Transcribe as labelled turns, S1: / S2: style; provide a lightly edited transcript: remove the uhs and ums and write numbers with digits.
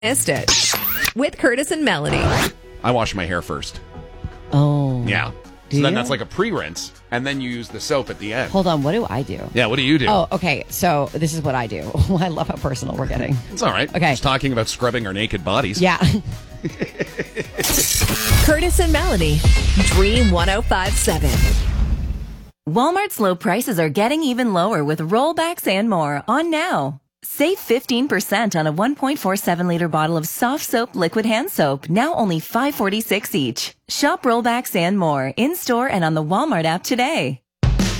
S1: Missed it. With Curtis and Melanie.
S2: I wash my hair first.
S3: Oh.
S2: Yeah.
S3: Do
S2: So then
S3: you?
S2: that's like a pre-rinse, and then you use the soap at the end.
S3: Hold on, what do I do?
S2: Yeah, what do you do?
S3: Oh, okay. So this is what I do. I love how personal we're getting.
S2: It's all right.
S3: Okay.
S2: Just talking about scrubbing our naked bodies.
S3: Yeah.
S1: Curtis and Melanie. Dream 1057.
S4: Walmart's low prices are getting even lower with rollbacks and more on now. Save 15% on a 1.47-liter bottle of soft soap liquid hand soap, now only $5.46 each. Shop rollbacks and more in-store and on the Walmart app today.